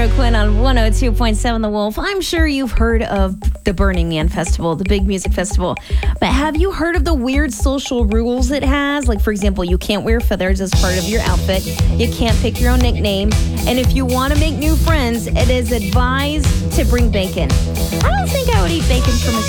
Sarah Quinn on 102.7 The Wolf. I'm sure you've heard of the Burning Man Festival, the big music festival. But have you heard of the weird social rules it has? Like, for example, you can't wear feathers as part of your outfit. You can't pick your own nickname. And if you want to make new friends, it is advised to bring bacon. I don't think I would eat bacon from a